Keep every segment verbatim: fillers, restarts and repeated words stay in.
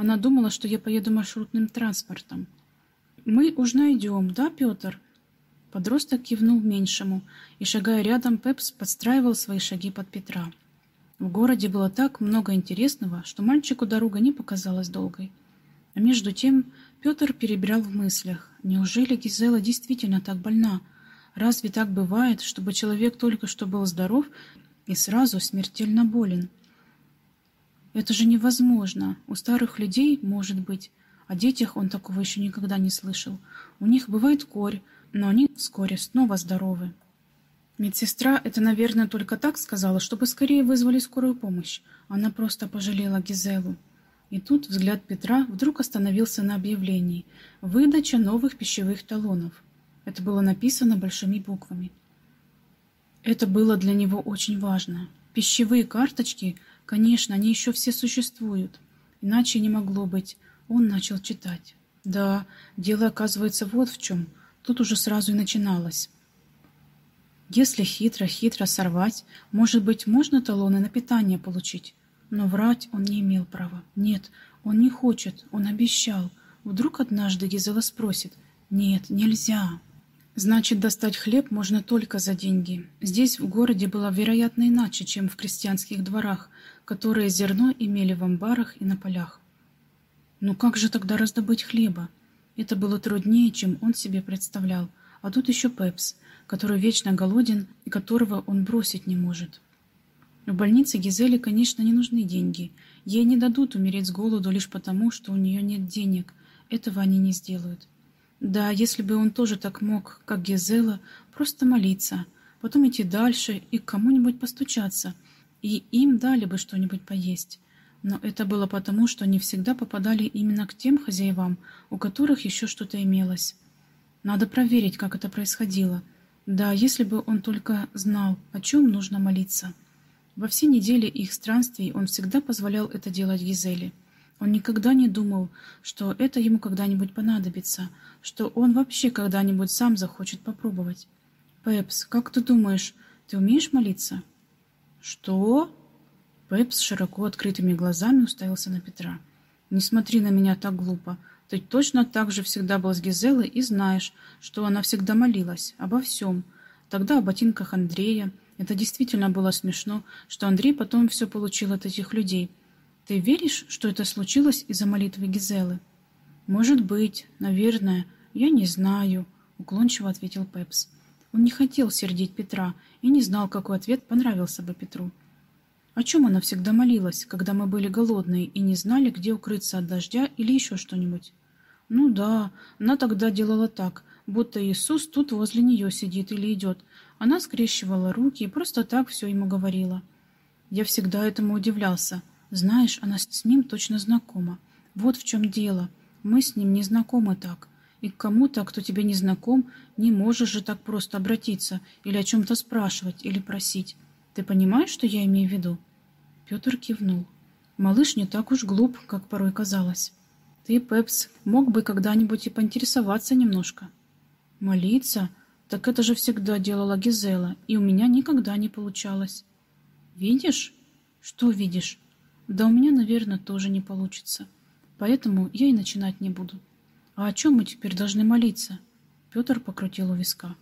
Она думала, что я поеду маршрутным транспортом. Мы уж найдем, да, Петр? Подросток кивнул меньшему, и, шагая рядом, Пепс подстраивал свои шаги под Петра. В городе было так много интересного, что мальчику дорога не показалась долгой. А между тем Петр перебирал в мыслях. Неужели Гизела действительно так больна? Разве так бывает, чтобы человек только что был здоров и сразу смертельно болен? Это же невозможно. У старых людей, может быть. О детях он такого еще никогда не слышал. У них бывает корь, но они вскоре снова здоровы. Медсестра это, наверное, только так сказала, чтобы скорее вызвали скорую помощь. Она просто пожалела Гизелу. И тут взгляд Петра вдруг остановился на объявлении «Выдача новых пищевых талонов». Это было написано большими буквами. Это было для него очень важно. Пищевые карточки, конечно, они еще все существуют. Иначе не могло быть. Он начал читать. Да, дело оказывается вот в чем. Тут уже сразу и начиналось. Если хитро-хитро сорвать, может быть, можно талоны на питание получить. Но врать он не имел права. Нет, он не хочет, он обещал. Вдруг однажды Гизела спросит. Нет, нельзя. Значит, достать хлеб можно только за деньги. Здесь, в городе, было, вероятно, иначе, чем в крестьянских дворах, которые зерно имели в амбарах и на полях. Но как же тогда раздобыть хлеба? Это было труднее, чем он себе представлял. А тут еще Пепс, который вечно голоден и которого он бросить не может. В больнице Гизеле, конечно, не нужны деньги. Ей не дадут умереть с голоду лишь потому, что у нее нет денег. Этого они не сделают. Да, если бы он тоже так мог, как Гизела, просто молиться, потом идти дальше и к кому-нибудь постучаться, и им дали бы что-нибудь поесть. Но это было потому, что они всегда попадали именно к тем хозяевам, у которых еще что-то имелось. Надо проверить, как это происходило. Да, если бы он только знал, о чем нужно молиться. Во все недели их странствий он всегда позволял это делать Гизеле. Он никогда не думал, что это ему когда-нибудь понадобится, что он вообще когда-нибудь сам захочет попробовать. «Пепс, как ты думаешь, ты умеешь молиться?» «Что?» Пепс с широко открытыми глазами уставился на Петра. «Не смотри на меня так глупо. Ты точно так же всегда был с Гизелой и знаешь, что она всегда молилась обо всем. Тогда о ботинках Андрея. Это действительно было смешно, что Андрей потом все получил от этих людей. Ты веришь, что это случилось из-за молитвы Гизелы?» «Может быть, наверное, я не знаю», — уклончиво ответил Пепс. Он не хотел сердить Петра и не знал, какой ответ понравился бы Петру. «О чем она всегда молилась, когда мы были голодные и не знали, где укрыться от дождя или еще что-нибудь?» «Ну да, она тогда делала так, будто Иисус тут возле нее сидит или идет. Она скрещивала руки и просто так все ему говорила. Я всегда этому удивлялся. Знаешь, она с ним точно знакома. Вот в чем дело. Мы с ним не знакомы так. И к кому-то, кто тебе не знаком, не можешь же так просто обратиться или о чем-то спрашивать или просить. Ты понимаешь, что я имею в виду?» Петр кивнул. Малыш не так уж глуп, как порой казалось. «Ты, Пепс, мог бы когда-нибудь и поинтересоваться немножко?» «Молиться? Так это же всегда делала Гизела, и у меня никогда не получалось». «Видишь?» «Что видишь?» «Да у меня, наверное, тоже не получится. Поэтому я и начинать не буду». «А о чем мы теперь должны молиться?» Петр покрутил у виска.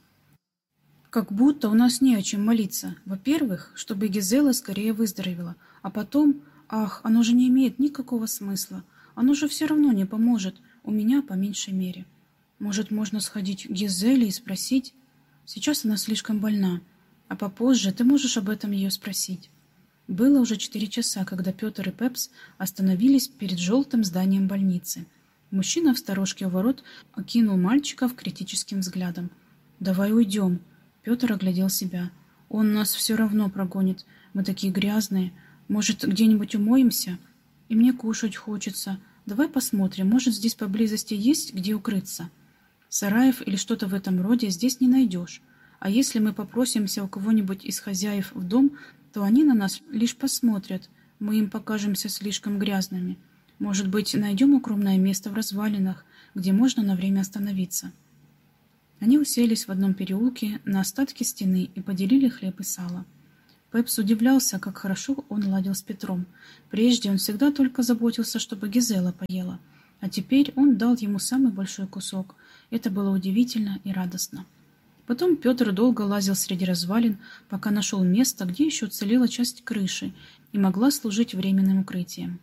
«Как будто у нас не о чем молиться. Во-первых, чтобы Гизела скорее выздоровела, а потом, ах, оно же не имеет никакого смысла. Оно же все равно не поможет, у меня по меньшей мере. Может, можно сходить к Гизеле и спросить? Сейчас она слишком больна, а попозже ты можешь об этом ее спросить». Было уже четыре часа, когда Петр и Пепс остановились перед желтым зданием больницы. Мужчина в сторожке у ворот окинул мальчиков критическим взглядом. «Давай уйдем». Петр оглядел себя. «Он нас все равно прогонит. Мы такие грязные. Может, где-нибудь умоемся? И мне кушать хочется. Давай посмотрим, может, здесь поблизости есть где укрыться. Сараев или что-то в этом роде здесь не найдешь. А если мы попросимся у кого-нибудь из хозяев в дом, то они на нас лишь посмотрят. Мы им покажемся слишком грязными. Может быть, найдем укромное место в развалинах, где можно на время остановиться». Они уселись в одном переулке на остатки стены и поделили хлеб и сало. Пепс удивлялся, как хорошо он ладил с Петром. Прежде он всегда только заботился, чтобы Гизела поела, а теперь он дал ему самый большой кусок. Это было удивительно и радостно. Потом Петр долго лазил среди развалин, пока нашел место, где еще уцелела часть крыши и могла служить временным укрытием.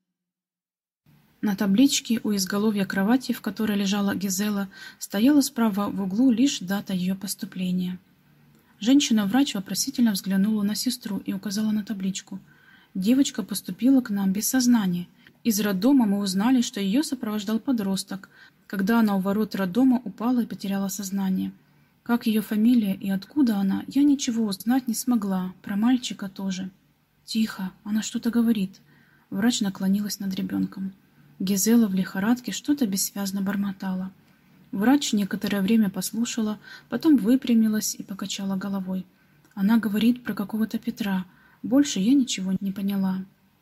На табличке у изголовья кровати, в которой лежала Гизела, стояла справа в углу лишь дата ее поступления. Женщина-врач вопросительно взглянула на сестру и указала на табличку. Девочка поступила к нам без сознания. Из роддома мы узнали, что ее сопровождал подросток, когда она у ворот роддома упала и потеряла сознание. Как ее фамилия и откуда она, я ничего узнать не смогла, про мальчика тоже. Тихо, она что-то говорит. Врач наклонилась над ребенком. Гизела в лихорадке что-то бессвязно бормотала. Врач некоторое время послушала, потом выпрямилась и покачала головой. Она говорит про какого-то Петра. Больше я ничего не поняла.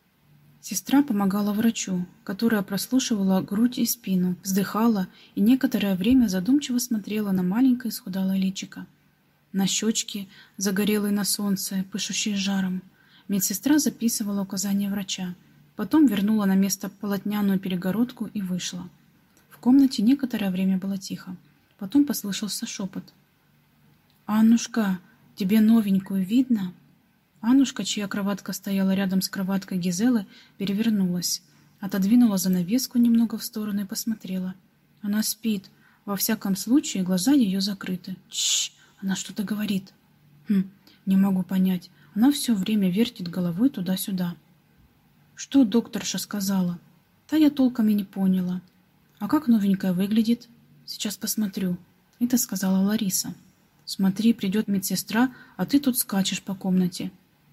Сестра помогала врачу, которая прослушивала грудь и спину, вздыхала и некоторое время задумчиво смотрела на маленькое исхудалое личико. На щечки, загорелые на солнце, пышущие жаром. Медсестра записывала указания врача. Потом вернула на место полотняную перегородку и вышла. В комнате некоторое время было тихо. Потом послышался шепот. «Аннушка, тебе новенькую видно?» Аннушка, чья кроватка стояла рядом с кроваткой Гизелы, перевернулась, отодвинула занавеску немного в сторону и посмотрела. Она спит. Во всяком случае, глаза ее закрыты. Тш, она что-то говорит. Хм, не могу понять. Она все время вертит головой туда-сюда. Что докторша сказала? Да я толком и не поняла. А как новенькая выглядит? Сейчас посмотрю. Это сказала Лариса. Смотри, придет медсестра, а ты тут скачешь по комнате.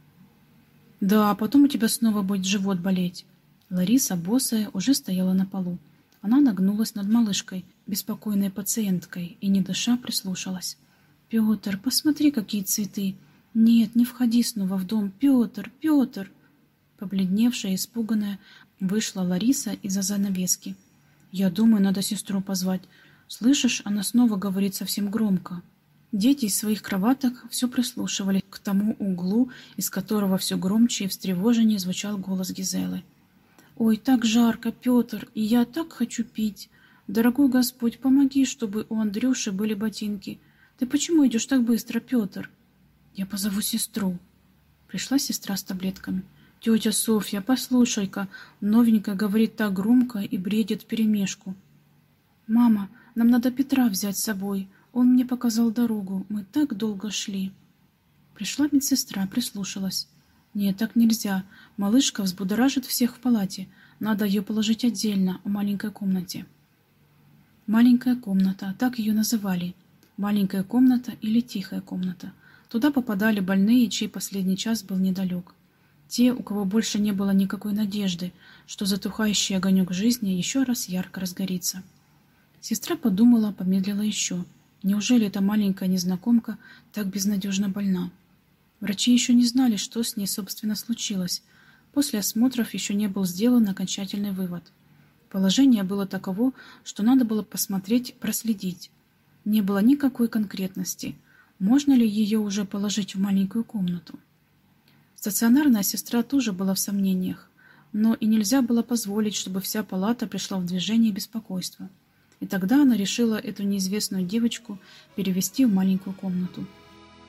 Да, а потом у тебя снова будет живот болеть. Лариса, босая, уже стояла на полу. Она нагнулась над малышкой, беспокойной пациенткой, и, не дыша, прислушалась. «Петр, посмотри, какие цветы! Нет, не входи снова в дом! Петр, Петр!» Побледневшая и испуганная, вышла Лариса из-за занавески. «Я думаю, надо сестру позвать. Слышишь, она снова говорит совсем громко». Дети из своих кроваток все прислушивали к тому углу, из которого все громче и встревоженнее звучал голос Гизелы. «Ой, так жарко, Петр, и я так хочу пить. Дорогой Господь, помоги, чтобы у Андрюши были ботинки. Ты почему идешь так быстро, Петр?» «Я позову сестру». Пришла сестра с таблетками. «Тетя Софья, послушай-ка, новенькая говорит так громко и бредит вперемешку». «Мама, нам надо Петра взять с собой. Он мне показал дорогу. Мы так долго шли». Пришла медсестра, прислушалась. «Нет, так нельзя. Малышка взбудоражит всех в палате. Надо ее положить отдельно, в маленькой комнате». Маленькая комната, так ее называли. Маленькая комната или тихая комната. Туда попадали больные, чей последний час был недалек. Те, у кого больше не было никакой надежды, что затухающий огонек жизни еще раз ярко разгорится. Сестра подумала, помедлила еще. Неужели эта маленькая незнакомка так безнадежно больна? Врачи еще не знали, что с ней, собственно, случилось. После осмотров еще не был сделан окончательный вывод. Положение было таково, что надо было посмотреть, проследить. Не было никакой конкретности. Можно ли ее уже положить в маленькую комнату? Стационарная сестра тоже была в сомнениях, но и нельзя было позволить, чтобы вся палата пришла в движение беспокойства. И тогда она решила эту неизвестную девочку перевести в маленькую комнату.